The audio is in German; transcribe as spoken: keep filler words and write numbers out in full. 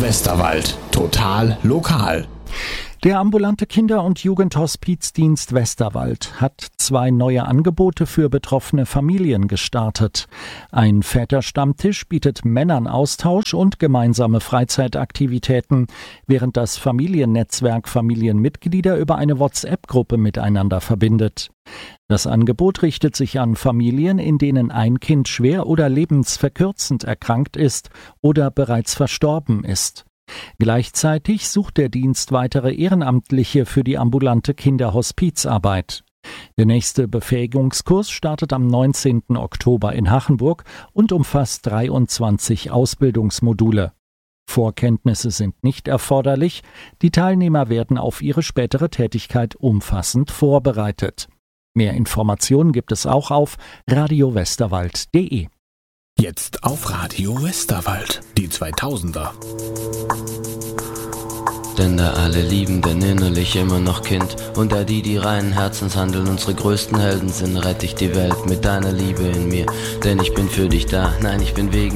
Westerwald. Total lokal. Der ambulante Kinder- und Jugendhospizdienst Westerwald hat zwei neue Angebote für betroffene Familien gestartet. Ein Väterstammtisch bietet Männern Austausch und gemeinsame Freizeitaktivitäten, während das Familiennetzwerk Familienmitglieder über eine WhatsApp-Gruppe miteinander verbindet. Das Angebot richtet sich an Familien, in denen ein Kind schwer oder lebensverkürzend erkrankt ist oder bereits verstorben ist. Gleichzeitig sucht der Dienst weitere Ehrenamtliche für die ambulante Kinderhospizarbeit. Der nächste Befähigungskurs startet am neunzehnten Oktober in Hachenburg und umfasst dreiundzwanzig Ausbildungsmodule. Vorkenntnisse sind nicht erforderlich, die Teilnehmer werden auf ihre spätere Tätigkeit umfassend vorbereitet. Mehr Informationen gibt es auch auf radio westerwald punkt de. Jetzt auf Radio Westerwald, die zweitausender. Denn da alle lieben, denn innerlich immer noch Kind. Und da die, die reinen Herzens handeln, unsere größten Helden sind, rette ich die Welt mit deiner Liebe in mir. Denn ich bin für dich da, nein, ich bin wegen